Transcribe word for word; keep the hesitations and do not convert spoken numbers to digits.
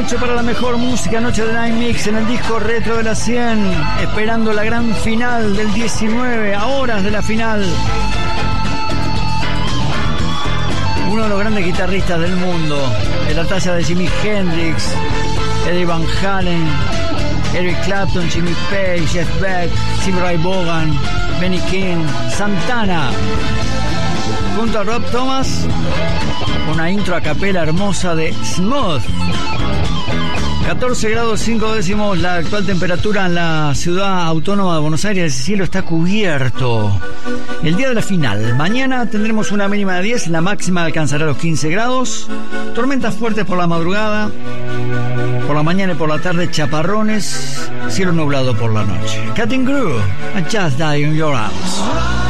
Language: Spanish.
noche para la mejor música, noche de Night Mix en el disco retro de la cien, esperando la gran final del diecinueve, a horas de la final. Uno de los grandes guitarristas del mundo, de la talla de Jimi Hendrix, Eddie Van Halen, Eric Clapton, Jimmy Page, Jeff Beck, Stevie Ray Vaughan, Benny King, Santana, junto a Rob Thomas, una intro a capela hermosa de Smooth. catorce grados cinco décimos la actual temperatura en la ciudad autónoma de Buenos Aires. El cielo está cubierto. El día de la final, mañana tendremos una mínima de diez, la máxima alcanzará los quince grados. Tormentas fuertes por la madrugada, por la mañana y por la tarde chaparrones, cielo nublado por la noche. Cutting Crew, I Just Die in Your Arms.